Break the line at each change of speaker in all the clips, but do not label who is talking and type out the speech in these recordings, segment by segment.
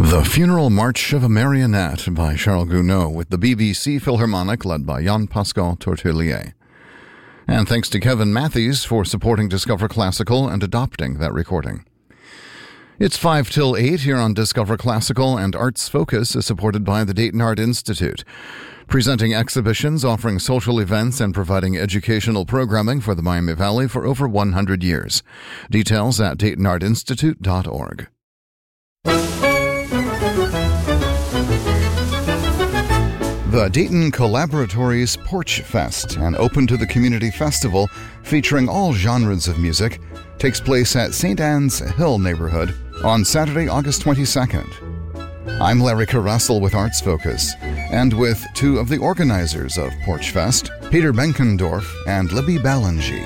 The Funeral March of a Marionette by Charles Gounod with the BBC Philharmonic led by Jean-Pascal Tortelier. And thanks to Kevin Matthews for supporting Discover Classical and adopting that recording. It's 5 till 8 here on Discover Classical, and Arts Focus is supported by the Dayton Art Institute, presenting exhibitions, offering social events, and providing educational programming for the Miami Valley for over 100 years. Details at DaytonArtInstitute.org. The Dayton Collaboratories Porch Fest, an open-to-the-community festival featuring all genres of music, takes place at St. Anne's Hill neighborhood on Saturday, August 22nd. I'm Larry Caressel with Arts Focus, and with two of the organizers of Porch Fest, Peter Benkendorf and Libby Ballingy.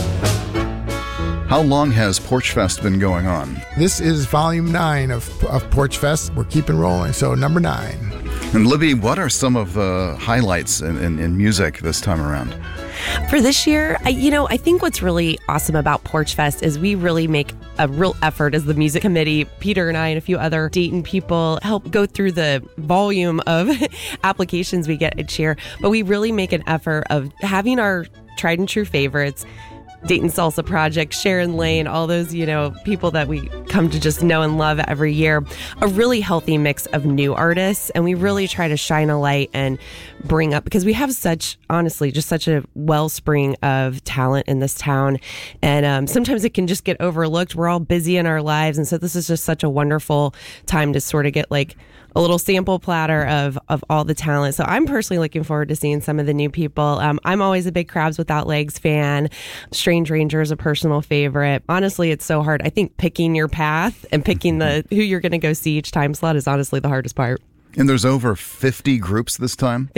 How long has Porch Fest been going on?
This is volume 9 of Porch Fest. We're keeping rolling, so number 9.
And Libby, what are some of the highlights in music this time around?
For this year, I think what's really awesome about Porch Fest is we really make a real effort as the music committee. Peter and I and a few other Dayton people help go through the volume of applications we get each year. But we really make an effort of having our tried and true favorites, Dayton Salsa Project, Sharon Lane, all those, people that we come to just know and love every year. A really healthy mix of new artists. And we really try to shine a light and bring up, because we have such a wellspring of talent in this town. And sometimes it can just get overlooked. We're all busy in our lives. And so this is just such a wonderful time to sort of get like a little sample platter of all the talent. So I'm personally looking forward to seeing some of the new people. I'm always a big Crabs Without Legs fan. Strange Ranger is a personal favorite. Honestly, it's so hard. I think picking your path and picking who you're going to go see each time slot is honestly the hardest part.
And there's over 50 groups this time?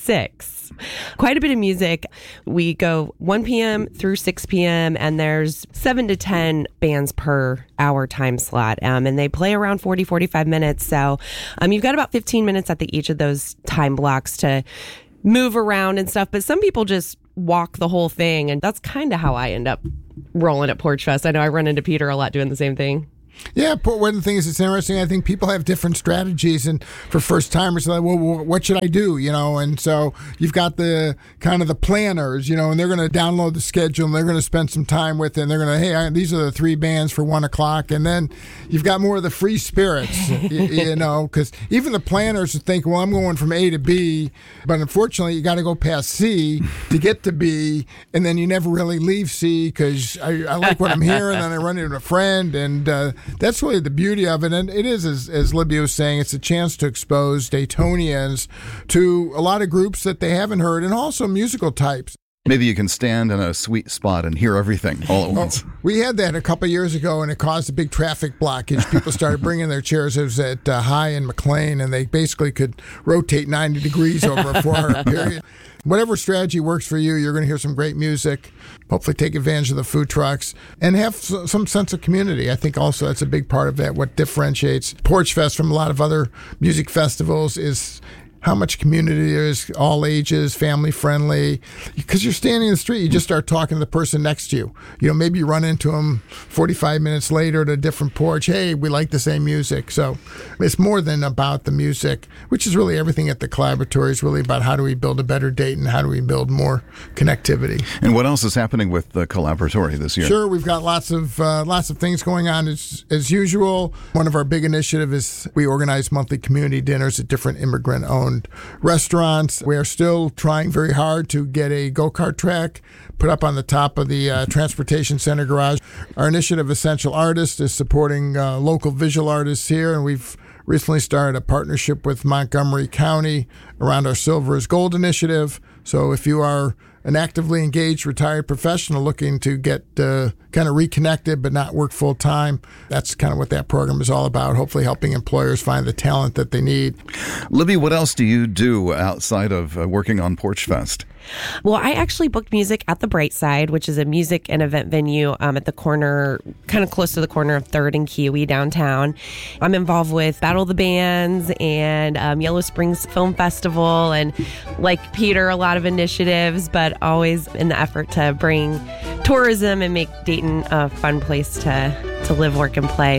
56. Quite a bit of music. We go 1 p.m. through 6 p.m. and there's 7 to 10 bands per hour time slot. And they play around 45 minutes. So you've got about 15 minutes at each of those time blocks to move around and stuff. But some people just walk the whole thing. And that's kind of how I end up rolling at Porch Fest. I know I run into Peter a lot doing the same thing.
Yeah, one of the things that's interesting, I think people have different strategies, and for first timers, they're like, well, what should I do? And so you've got the kind of the planners, and they're going to download the schedule and they're going to spend some time with it, and they're going to, hey, these are the 3 bands for 1 o'clock, and then you've got more of the free spirits, because even the planners think, well, I'm going from A to B, but unfortunately you got to go past C to get to B, and then you never really leave C because I like what I'm hearing, and then I run into a friend, and that's really the beauty of it. And it is, as Libby was saying, it's a chance to expose Daytonians to a lot of groups that they haven't heard, and also musical types.
Maybe you can stand in a sweet spot and hear everything all at once.
We had that a couple of years ago, and it caused a big traffic blockage. People started bringing their chairs. It was at High and McLean, and they basically could rotate 90 degrees over a 4-hour period. Whatever strategy works for you, you're going to hear some great music, hopefully take advantage of the food trucks, and have some sense of community. I think also that's a big part of that. What differentiates Porch Fest from a lot of other music festivals is how much community there is, all ages, family friendly. Because you're standing in the street, you just start talking to the person next to you. Maybe you run into them 45 minutes later at a different porch. Hey, we like the same music. So it's more than about the music, which is really everything at the Collaboratory is really about how do we build a better Dayton, how do we build more connectivity.
And what else is happening with the Collaboratory this year?
Sure, we've got lots of things going on as usual. One of our big initiatives is we organize monthly community dinners at different immigrant-owned restaurants. We are still trying very hard to get a go-kart track put up on the top of the Transportation Center garage. Our initiative, Essential Artists, is supporting local visual artists here, and we've recently started a partnership with Montgomery County around our Silver is Gold initiative. So if you are an actively engaged retired professional looking to get kind of reconnected but not work full time, that's kind of what that program is all about, hopefully helping employers find the talent that they need.
Libby, what else do you do outside of working on Porch Fest?
Well, I actually booked music at the Bright Side, which is a music and event venue at the corner, kind of close to the corner of 3rd and Kiwi downtown. I'm involved with Battle of the Bands and Yellow Springs Film Festival, and like Peter, a lot of initiatives, but always in the effort to bring tourism and make Dayton a fun place to live, work, and play.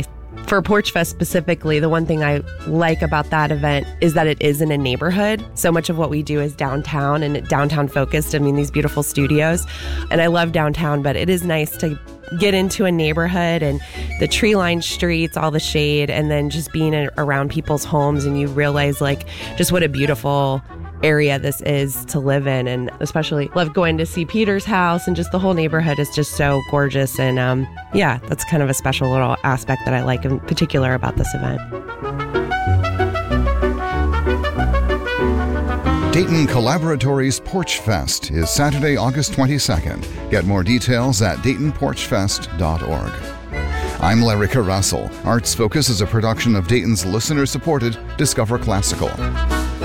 For Porch Fest specifically, the one thing I like about that event is that it is in a neighborhood. So much of what we do is downtown and downtown focused. I mean, these beautiful studios. And I love downtown, but it is nice to get into a neighborhood and the tree-lined streets, all the shade, and then just being around people's homes, and you realize like just what a beautiful area this is to live in. And especially love going to see Peter's house, and just the whole neighborhood is just so gorgeous. And yeah, that's kind of a special little aspect that I like in particular about this event.
Dayton Collaboratories Porch Fest is Saturday, August 22nd. Get more details at DaytonPorchFest.org. I'm Larry Russell. Arts Focus is a production of Dayton's listener-supported Discover Classical.